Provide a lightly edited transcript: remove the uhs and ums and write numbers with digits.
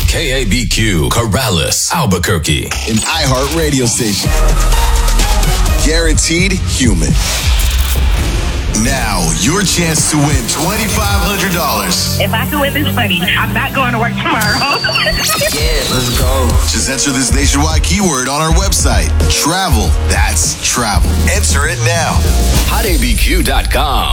KABQ, Corrales, Albuquerque. An iHeart radio station. Guaranteed human. Now, your chance to win $2,500. If I can win this money, I'm not going to work tomorrow. Yeah, let's go. Just enter this nationwide keyword on our website. Travel. That's travel. Enter it now. HotABQ.com.